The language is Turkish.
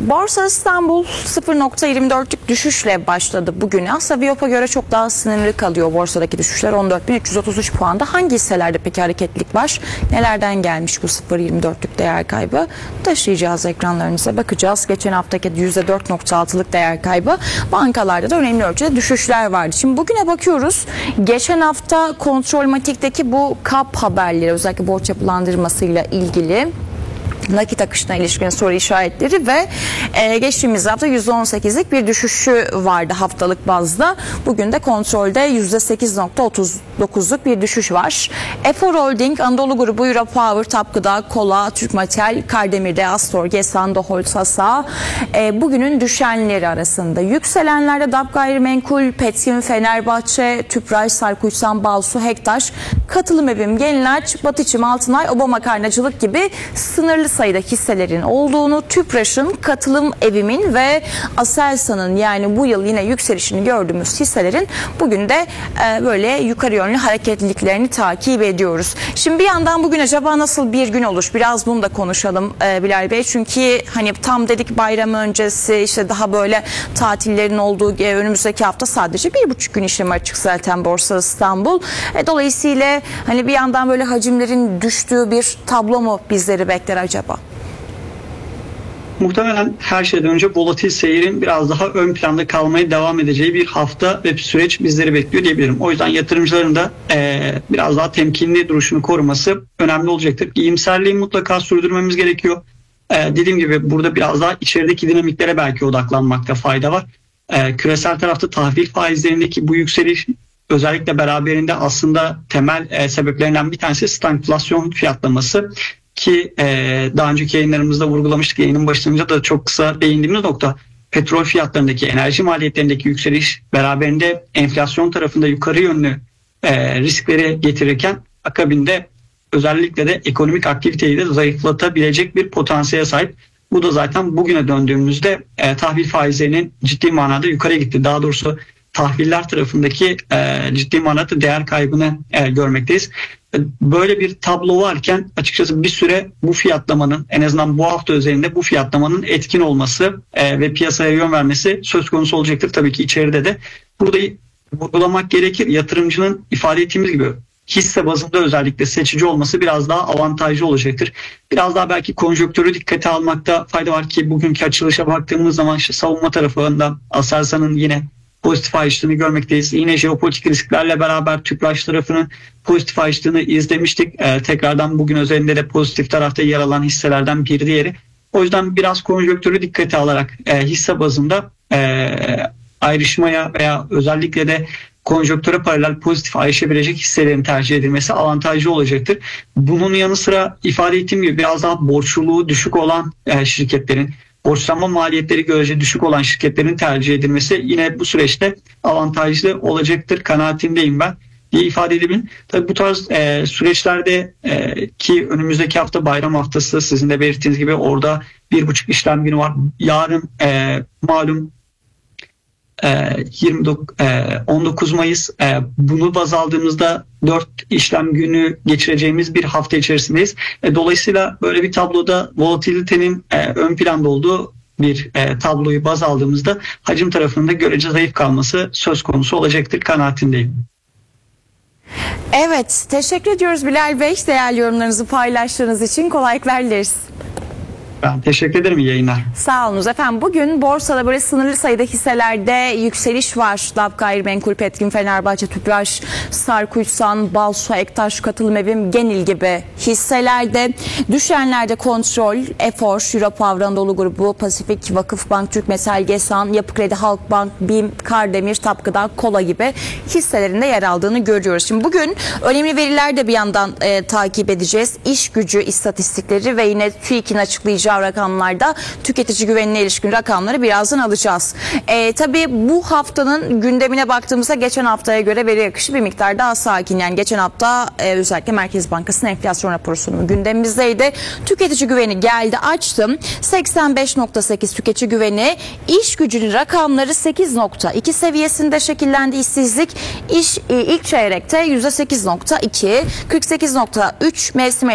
Borsa İstanbul 0.24'lük düşüşle başladı bugüne. Aslında Viyop'a göre çok daha sınırlı kalıyor borsadaki düşüşler. 14.333 puanda. Hangi hisselerde peki hareketlilik var? Nelerden gelmiş bu 0.24'lük değer kaybı? Taşıyacağız ekranlarınıza, bakacağız. Geçen haftaki %4.6'lık değer kaybı. Bankalarda da önemli ölçüde düşüşler vardı. Şimdi bugüne bakıyoruz. Geçen hafta Kontrolmatik'teki bu KAP haberleri, özellikle borç yapılandırmasıyla ilgili nakit akışına ilişkin soru işaretleri ve geçtiğimiz hafta %18'lik bir düşüşü vardı haftalık bazda. Bugün de kontrolde %8.39'luk bir düşüş var. Efor Holding, Anadolu Grubu, Europower, Tapgıda, Kola, Türkmetal, Kardemir'de, Astor, Gesan, Dohol, Sasa bugünün düşenleri arasında. Yükselenlerde DAP Gayrimenkul, Petkim, Fenerbahçe, Tüpraş, Sarkuysan, Balsu, Hektaş, Katılım Evim, Yenilaç, Batıçım, Altınay, Oba Makarnacılık gibi sınırlı sayıda hisselerin olduğunu, Tüpraş'ın, Katılım Evim'in ve Aselsan'ın, yani bu yıl yine yükselişini gördüğümüz hisselerin bugün de böyle yukarı yönlü hareketliliklerini takip ediyoruz. Şimdi bir yandan bugün acaba nasıl bir gün olur? Biraz bunu da konuşalım Bilal Bey. Çünkü hani tam dedik bayram öncesi, işte daha böyle tatillerin olduğu önümüzdeki hafta sadece 1,5 gün işlem açık zaten Borsa İstanbul. Dolayısıyla hani bir yandan böyle hacimlerin düştüğü bir tablo mu bizleri bekler acaba? Muhtemelen her şeyden önce volatil seyirin biraz daha ön planda kalmaya devam edeceği bir hafta ve bir süreç bizleri bekliyor diyebilirim. O yüzden yatırımcıların da biraz daha temkinli duruşunu koruması önemli olacaktır. İyimserliği mutlaka sürdürmemiz gerekiyor. Dediğim gibi burada biraz daha içerideki dinamiklere belki odaklanmakta fayda var. Küresel tarafta tahvil faizlerindeki bu yükseliş özellikle beraberinde aslında temel sebeplerinden bir tanesi stagflasyon fiyatlaması. Ki daha önceki yayınlarımızda vurgulamıştık, yayının başlangıcında da çok kısa değindiğimiz nokta, petrol fiyatlarındaki, enerji maliyetlerindeki yükseliş beraberinde enflasyon tarafında yukarı yönlü riskleri getirirken akabinde özellikle de ekonomik aktiviteyi de zayıflatabilecek bir potansiyele sahip. Bu da zaten bugüne döndüğümüzde tahvil faizlerinin ciddi manada yukarı gitti. Daha doğrusu tahviller tarafındaki ciddi manada değer kaybını görmekteyiz. Böyle bir tablo varken açıkçası bir süre bu fiyatlamanın, en azından bu hafta üzerinde bu fiyatlamanın etkin olması ve piyasaya yön vermesi söz konusu olacaktır. Tabii ki içeride de burada vurgulamak gerekir. Yatırımcının ifade ettiğimiz gibi hisse bazında özellikle seçici olması biraz daha avantajlı olacaktır. Biraz daha belki konjonktürü dikkate almakta fayda var ki bugünkü açılışa baktığımız zaman işte savunma tarafında Aselsan'ın yine pozitif ayrıştığını görmekteyiz. Yine jeopolitik risklerle beraber Tüpraş tarafının pozitif ayrıştığını izlemiştik. Tekrardan bugün üzerinde de pozitif tarafta yer alan hisselerden bir diğeri. O yüzden biraz konjonktürü dikkate alarak hisse bazında ayrışmaya veya özellikle de konjonktüre paralel pozitif ayrışabilecek hisselerin tercih edilmesi avantajlı olacaktır. Bunun yanı sıra ifade ettiğim gibi biraz daha borçluluğu düşük olan şirketlerin, borçlanma maliyetleri görece düşük olan şirketlerin tercih edilmesi yine bu süreçte avantajlı olacaktır kanaatindeyim ben diye ifade edebilirim. Tabii bu tarz süreçlerde ki önümüzdeki hafta bayram haftası, sizin de belirttiğiniz gibi orada 1,5 işlem günü var. Yarın malum 19 Mayıs, bunu baz aldığımızda 4 işlem günü geçireceğimiz bir hafta içerisindeyiz. Dolayısıyla böyle bir tabloda volatilitenin ön planda olduğu bir tabloyu baz aldığımızda hacim tarafında görece zayıf kalması söz konusu olacaktır kanaatindeyim. Evet, teşekkür ediyoruz Bilal Bey. Değerli yorumlarınızı paylaştığınız için kolaylıklar dileriz. Ben teşekkür ederim. İyi yayınlar. Sağ olunuz efendim. Bugün borsada böyle sınırlı sayıda hisselerde yükseliş var. DAP Gayrimenkul, Petkim, Fenerbahçe, Tüpraş, Sarkuysan, Balsu, Hektaş, Katılım Evim, Genil gibi hisselerde. Düşenlerde Kontrol, Efor, Europower, Anadolu Grubu, Pasifik, Vakıfbank, Türkmetal, Gesan, Yapı Kredi, Halkbank, BİM, Kardemir, Tapgıda, Kola gibi hisselerinde yer aldığını görüyoruz. Şimdi bugün önemli veriler de bir yandan takip edeceğiz. İş gücü istatistikleri ve yine TÜİK'in açıklayacağı rakamlarda tüketici güvenine ilişkin rakamları birazdan alacağız. Tabii bu haftanın gündemine baktığımızda geçen haftaya göre veri akışı bir miktar daha sakin. Yani geçen hafta özellikle Merkez Bankası'nın enflasyon raporu sunumu gündemimizdeydi. Tüketici güveni geldi, açtım. 85.8 tüketici güveni, iş gücünün rakamları 8.2 seviyesinde şekillendi. İşsizlik ilk çeyrekte %8.2, 48.3 mevsim